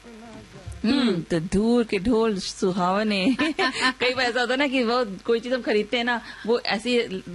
तो दूर के ढोल सुहावने। कई बार ऐसा होता है ना कि वो कोई चीज हम खरीदते हैं ना, वो ऐसी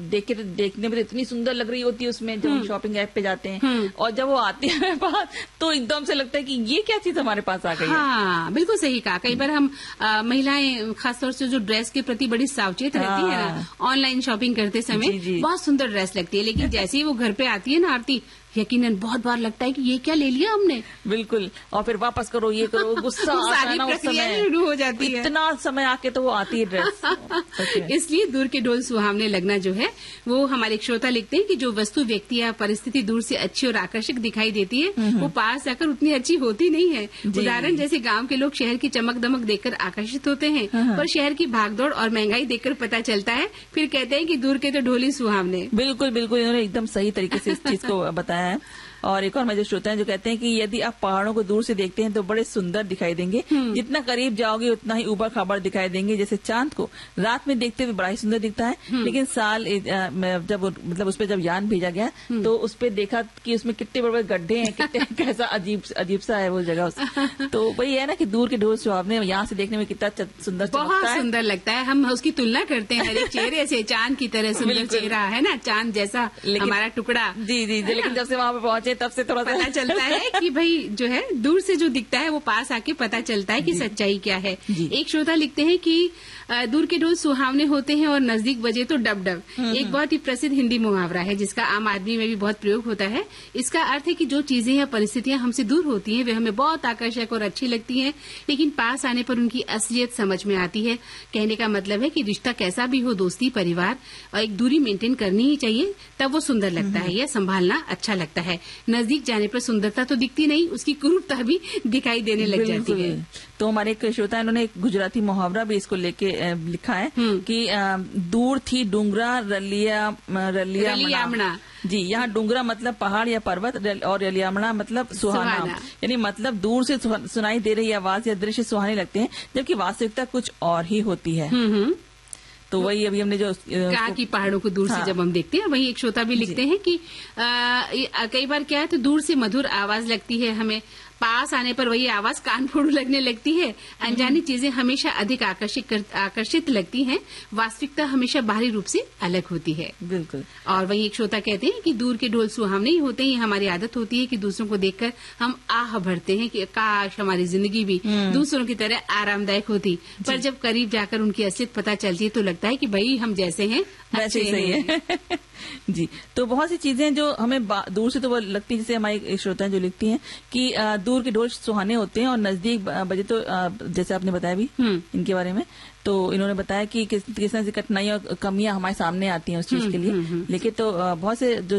देखने में इतनी सुंदर लग रही होती है उसमें, जब हम शॉपिंग ऐप पे जाते हैं, और जब वो आती है हमारे पास तो एकदम से लगता है कि ये क्या चीज हमारे पास आ गई है। हाँ, बिल्कुल सही कहा। कई बार हम महिलाएं खासतौर से जो ड्रेस के प्रति बड़ी सावचेत रहती है ना, ऑनलाइन शॉपिंग करते समय बहुत सुंदर ड्रेस लगती है, लेकिन जैसे ही वो घर पे आती है ना आरती, यकीनन बहुत बार लगता है कि ये क्या ले लिया हमने। बिल्कुल, और फिर वापस करो, ये करो, गुस्सा आता है ना उस समय, शुरू हो जाती है। इतना समय आके तो वो आती है ड्रेस। इसलिए दूर के ढोल सुहावने लगना जो है, वो हमारे एक श्रोता लिखते हैं कि जो वस्तु, व्यक्ति या परिस्थिति दूर से अच्छी और आकर्षक दिखाई देती है, वो पास आकर उतनी अच्छी होती नहीं है। उदाहरण जैसे गांव के लोग शहर की चमक दमक देखकर आकर्षित होते हैं, पर शहर की भागदौड़ और महंगाई देखकर पता चलता है, फिर कहते हैं कि दूर के तो ढोल ही सुहावने। बिल्कुल बिल्कुल, इन्होंने एकदम सही तरीके से इस चीज को बताया है। और एक और मेरे श्रोता हैं जो कहते हैं कि यदि आप पहाड़ों को दूर से देखते हैं तो बड़े सुंदर दिखाई देंगे, जितना करीब जाओगे उतना ही ऊबड़ खाबड़ दिखाई देंगे। जैसे चांद को रात में देखते हुए बड़ा ही सुंदर दिखता है, लेकिन साल जब मतलब उस पर जब यान भेजा गया तो उस पर देखा कि उसमें कितने बड़े बड़े गड्ढे हैं, कितने कैसा अजीब सा है वो जगह। तो वही है ना कि दूर के ढोल सुहावने यहाँ से देखने में कितना सुंदर, बहुत सुंदर लगता है। हम उसकी तुलना करते हैं हर एक चेहरे से, चांद की तरह सुंदर चेहरा है ना, चांद जैसा हमारा टुकड़ा। जी, लेकिन जब से वहाँ पे पहुंचे तब से थोड़ा पता चलता है कि भाई जो है दूर से जो दिखता है वो पास आके पता चलता है कि सच्चाई क्या है। एक श्रोता लिखते हैं कि दूर के ढोल सुहावने होते हैं और नजदीक बजे तो डब डब। एक बहुत ही प्रसिद्ध हिंदी मुहावरा है जिसका आम आदमी में भी बहुत प्रयोग होता है। इसका अर्थ है कि जो चीजें या परिस्थितियां हमसे दूर होती हैं वे हमें बहुत आकर्षक और अच्छी लगती हैं, लेकिन पास आने पर उनकी असलियत समझ में आती है। कहने का मतलब है कि रिश्ता कैसा भी हो, दोस्ती, परिवार, और एक दूरी मेंटेन करनी ही चाहिए, तब वो सुंदर लगता है या संभालना अच्छा लगता है। नजदीक जाने पर सुंदरता तो दिखती नहीं, उसकी कुरूपता भी दिखाई देने लग जाती है। तो हमारे एक श्रोता इन्होंने एक गुजराती मुहावरा भी इसको लेके लिखा है कि दूर थी डूंगरा रलियामणा। जी, यहाँ डूंगरा मतलब पहाड़ या पर्वत, और रलियामणा मतलब सुहाना। यानी मतलब दूर से सुनाई दे रही आवाज या दृश्य सुहाने लगते हैं, जबकि वास्तविकता कुछ और ही होती है। तो वही अभी हमने जो कहा कि पहाड़ों को दूर से जब हम देखते हैं, वही एक श्रोता भी लिखते हैं कि कई बार क्या है तो दूर से मधुर आवाज लगती है हमें, पास आने पर वही आवाज कान फोड़ू लगने लगती है। अनजानी चीजें हमेशा अधिक आकर्षित लगती हैं, वास्तविकता हमेशा बाहरी रूप से अलग होती है। बिल्कुल। और वही एक श्रोता कहते हैं कि दूर के ढोल सुहावने ही होते हैं। ये हमारी आदत होती है कि दूसरों को देखकर हम आह भरते हैं कि काश हमारी जिंदगी भी दूसरों की तरह आरामदायक होती, पर जब करीब जाकर उनकी असलियत पता चलती है तो लगता है कि भाई हम जैसे हैं वैसे सही है। जी, तो बहुत सी चीजें जो हमें दूर से तो वो लगती है, जैसे हमारी श्रोता जो लिखती हैं कि दूर के ढोल सुहाने होते हैं और नजदीक बजे तो जैसे आपने बताया भी इनके बारे में, तो इन्होंने बताया कि किस तरह से कठिनाई और कमियां हमारे सामने आती हैं उस चीज के लिए। लेकिन तो बहुत से जो